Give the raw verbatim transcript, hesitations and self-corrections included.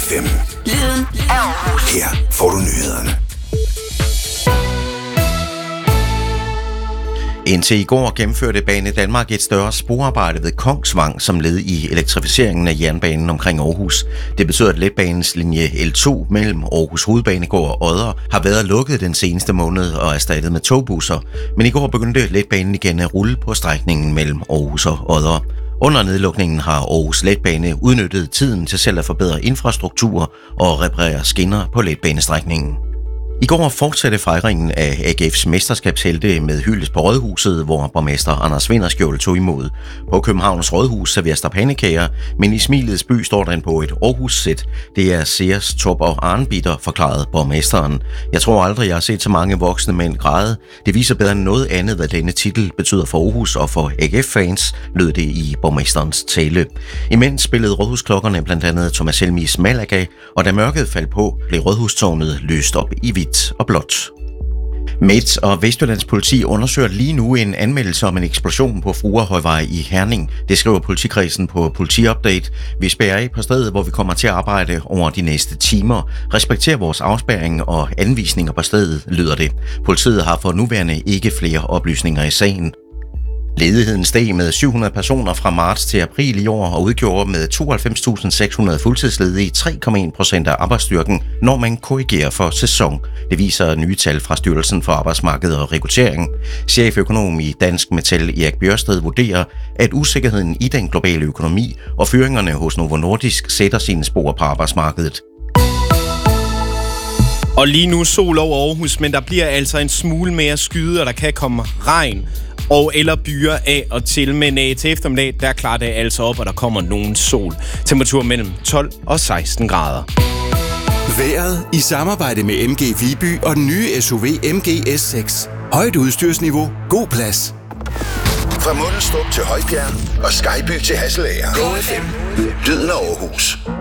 fem. Lyden af Aarhus. Her får du nyhederne. Indtil i går gennemførte Banedanmark et større sporarbejde ved Kongsvang som led i elektrificeringen af jernbanen omkring Aarhus. Det betyder, at letbanens linje L to mellem Aarhus Hovedbanegård og Odder har været lukket den seneste måned og erstattet med togbusser. Men i går begyndte letbanen igen at rulle på strækningen mellem Aarhus og Odder. Under nedlukningen har Aarhus Letbane udnyttet tiden til selv at forbedre infrastruktur og reparere skinner på letbanestrækningen. I går fortsatte fejringen af A G F's mesterskabshelte med hyldest på Rådhuset, hvor borgmester Anders Vinderskjold tog imod. På Københavns Rådhus serveres der pandekager, men i Smilets by står den på et Aarhus-sæt. Det er Sears, Top og Arnbitter, forklarede borgmesteren. Jeg tror aldrig, jeg har set så mange voksne mænd græde. Det viser bedre end noget andet, hvad denne titel betyder for Aarhus og for A G F-fans, lød det i borgmesterens tale. Imens spillede rådhusklokkerne blandt andet Thomas Helmis Malaga, og da mørket faldt på, blev rådhustårnet løst op i hvidt og blåt. Midt- og Vestjyllands politi undersøger lige nu en anmeldelse om en eksplosion på Fruerhøjvej i Herning. Det skriver politikredsen på Politiupdate. Vi spærrer af på stedet, hvor vi kommer til at arbejde over de næste timer. Respekter vores afspærring og anvisninger på stedet, lyder det. Politiet har for nuværende ikke flere oplysninger i sagen. Ledigheden steg med syv hundrede personer fra marts til april i år og udgjorde med tooghalvfems tusind seks hundrede fuldtidsledige tre komma en procent af arbejdsstyrken, når man korrigerer for sæson. Det viser nye tal fra Styrelsen for Arbejdsmarked og Rekruttering. Cheføkonom i Dansk Metal Erik Bjørsted vurderer, at usikkerheden i den globale økonomi og fyringerne hos Novo Nordisk sætter sine spor på arbejdsmarkedet. Og lige nu sol over Aarhus, men der bliver altså en smule mere skyde, og der kan komme regn og eller byer af og til, men øh, til eftermiddag, der klarer det altså op, og der kommer nogen sol. Temperatur mellem tolv og seksten grader. Vejret i samarbejde med M G Viby og den nye S U V M G S seks. Højt udstyrsniveau, god plads. Fra Mundelstrup til Højbjerg og Skyby til Hasselager. Go F M. Lyden af Aarhus.